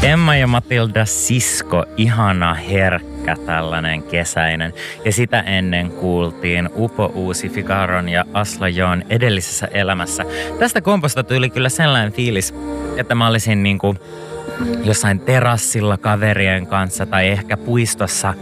Emma ja Matilda Sisko, ihana herkkä tällainen kesäinen. Ja sitä ennen kuultiin Upo Uusi Figaron ja Asla Joon Edellisessä elämässä. Tästä komposta tuli kyllä sellainen fiilis, että mä olisin niinku jossain terassilla kaverien kanssa tai ehkä puistossa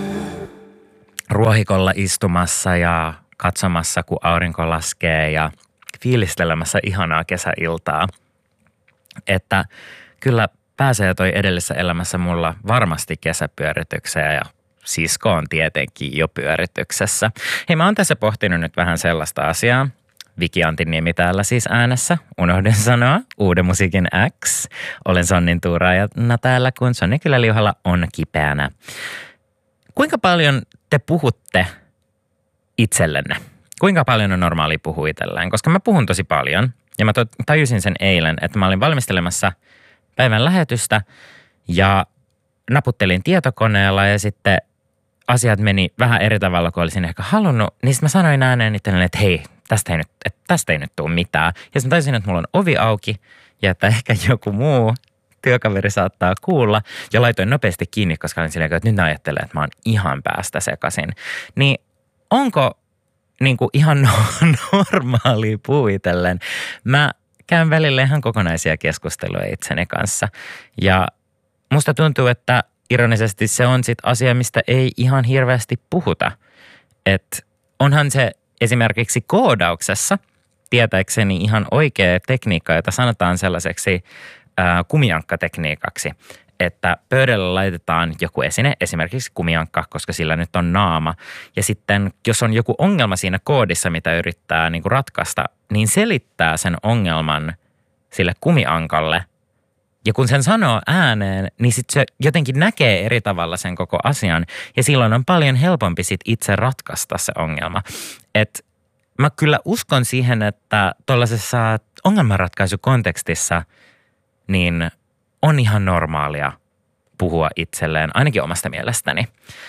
ruohikolla istumassa ja katsomassa, kun aurinko laskee ja fiilistelemässä ihanaa kesäiltaa. Että kyllä pääsee toi edellisessä elämässä mulla varmasti kesäpyöritykseen ja sisko on tietenkin jo pyörityksessä. Hei, mä oon tässä pohtinut nyt vähän sellaista asiaa. Viki Antiniemi täällä siis äänessä. Unohdin sanoa Uuden musiikin X. Olen Sonnin tuuraajana täällä, kun Sonni Kyläliuhalla on kipeänä. Kuinka paljon te puhutte itsellenne? Kuinka paljon on normaali puhua itselleen? Koska mä puhun tosi paljon ja mä tajusin sen eilen, että mä olin valmistelemassa päivän lähetystä ja naputtelin tietokoneella ja sitten asiat meni vähän eri tavalla kuin olisin ehkä halunnut. Niin sitten mä sanoin ääneen itselleni, että hei, tästä ei nyt tule mitään. Ja sitten mä tajusin, että mulla on ovi auki ja että ehkä joku muu työkaveri saattaa kuulla. Ja laitoin nopeasti kiinni, koska olin silleen, että nyt ne ajattelee, että mä oon ihan päästä sekaisin. Niin onko niinku ihan normaalia puhutellen? Mä käyn välillä ihan kokonaisia keskusteluja itseni kanssa. Ja musta tuntuu, että ironisesti se on sit asia, mistä ei ihan hirveästi puhuta. Että onhan se esimerkiksi koodauksessa tietääkseni ihan oikea tekniikka, jota sanotaan sellaiseksi kumiankkatekniikaksi. Että pöydällä laitetaan joku esine, esimerkiksi kumiankka, koska sillä nyt on naama. Ja sitten, jos on joku ongelma siinä koodissa, mitä yrittää niin kuin ratkaista, niin selittää sen ongelman sille kumiankalle. Ja kun sen sanoo ääneen, niin sitten se jotenkin näkee eri tavalla sen koko asian. Ja silloin on paljon helpompi sit itse ratkaista se ongelma. Että mä kyllä uskon siihen, että tuollaisessa ongelmanratkaisukontekstissa niin on ihan normaalia puhua itselleen, ainakin omasta mielestäni.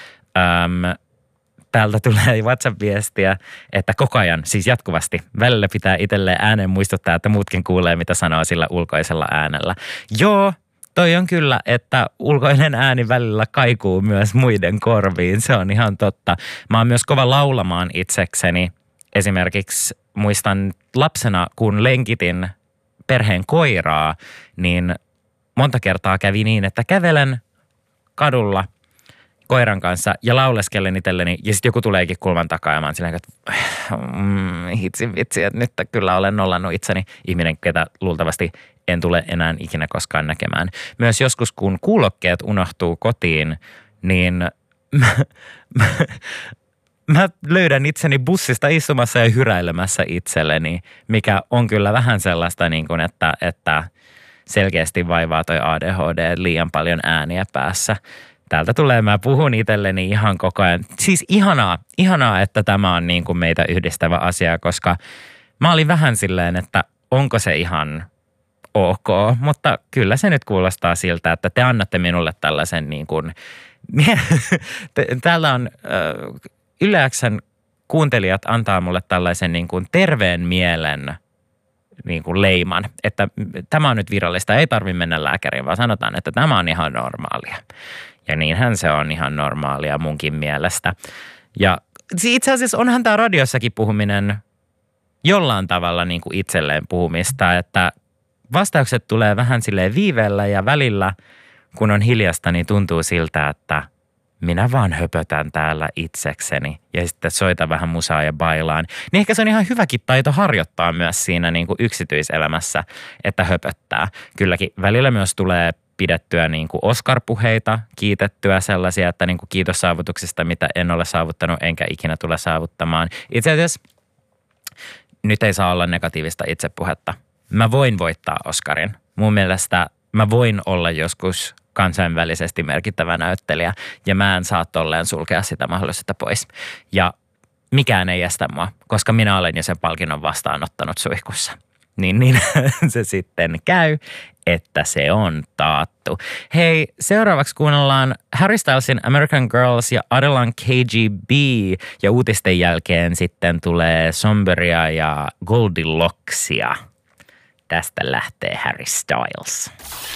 Täältä tulee WhatsApp-viestiä, että koko ajan, siis jatkuvasti, välillä pitää itselleen ääneen muistuttaa, että muutkin kuulee, mitä sanoo sillä ulkoisella äänellä. Joo, toi on kyllä, että ulkoinen ääni välillä kaikuu myös muiden korviin, se on ihan totta. Mä oon myös kova laulamaan itsekseni. Esimerkiksi muistan lapsena, kun lenkitin perheen koiraa, niin monta kertaa kävi niin, että kävelen kadulla koiran kanssa ja lauleskellen itselleni ja sitten joku tuleekin kulman takaa ja mä oon silleen, että vitsi, että nyt kyllä olen nollannut itseni. Ihminen, ketä luultavasti en tule enää ikinä koskaan näkemään. Myös joskus, kun kuulokkeet unohtuu kotiin, niin mä löydän itseni bussista istumassa ja hyräilemässä itselleni, mikä on kyllä vähän sellaista, niin kuin, että selkeästi vaivaa toi ADHD, liian paljon ääniä päässä. Täältä tulee, mä puhun itselleni ihan koko ajan. Siis ihanaa, että tämä on niin kuin meitä yhdistävä asia, koska mä olin vähän silleen, että onko se ihan ok, mutta kyllä se nyt kuulostaa siltä, että te annatte minulle tällaisen niin kuin, täällä on Yle X:n kuuntelijat antaa mulle tällaisen niin kuin terveen mielen niin kuin leiman, että tämä on nyt virallista, ei tarvitse mennä lääkäriin, vaan sanotaan, että tämä on ihan normaalia. Ja niinhän se on ihan normaalia munkin mielestä. Ja itse asiassa onhan tämä radiossakin puhuminen jollain tavalla niin kuin itselleen puhumista, että vastaukset tulee vähän silleen viiveellä ja välillä, kun on hiljasta, niin tuntuu siltä, että minä vaan höpötän täällä itsekseni ja sitten soitan vähän musaa ja bailaan. Niin ehkä se on ihan hyväkin taito harjoittaa myös siinä niin kuin yksityiselämässä, että höpöttää. Kylläkin välillä myös tulee pidettyä niin kuin Oscar-puheita, kiitettyä sellaisia, että niin kuin kiitos saavutuksista, mitä en ole saavuttanut enkä ikinä tule saavuttamaan. Itse asiassa nyt ei saa olla negatiivista itsepuhetta. Mä voin voittaa Oscarin. Mun mielestä mä voin olla joskus kansainvälisesti merkittävä näyttelijä ja mä en saa tolleen sulkea sitä mahdollisuutta pois. Ja mikään ei estä mua, koska minä olen jo sen palkinnon vastaanottanut suihkussa. Niin se sitten käy, että se on taattu. Hei, seuraavaksi kuunnellaan Harry Stylesin American Girls ja Adelan KGB ja uutisten jälkeen sitten tulee Somberia ja Goldilocksia. Tästä lähtee Harry Styles.